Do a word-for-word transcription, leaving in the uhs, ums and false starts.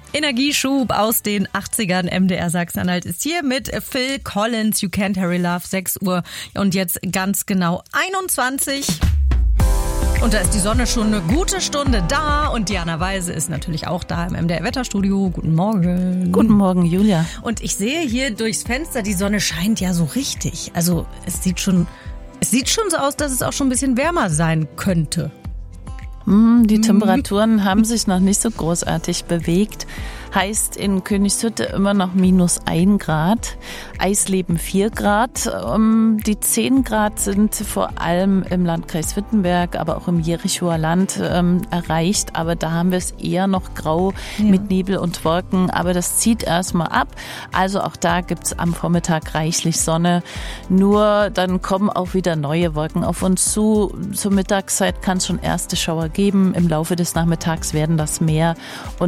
Energieschub aus den achtzigern. M D R Sachsen-Anhalt ist hier mit Phil Collins, You Can't Hurry Love, sechs Uhr und jetzt ganz genau einundzwanzig. Und da ist die Sonne schon eine gute Stunde da und Diana Weise ist natürlich auch da im M D R-Wetterstudio. Guten Morgen. Guten Morgen, Julia. Und ich sehe hier durchs Fenster, die Sonne scheint ja so richtig. Also es sieht schon, es sieht schon so aus, dass es auch schon ein bisschen wärmer sein könnte. Die Temperaturen haben sich noch nicht so großartig bewegt. Heißt in Königshütte immer noch minus ein Grad, Eisleben vier Grad. Die zehn Grad sind vor allem im Landkreis Wittenberg, aber auch im Jerichoer Land ähm, erreicht. Aber da haben wir es eher noch grau ja. mit Nebel und Wolken. Aber das zieht erstmal ab. Also auch da gibt's am Vormittag reichlich Sonne. Nur dann kommen auch wieder neue Wolken auf uns zu. Zur Mittagszeit kann es schon erste Schauer geben. Im Laufe des Nachmittags werden das mehr. Und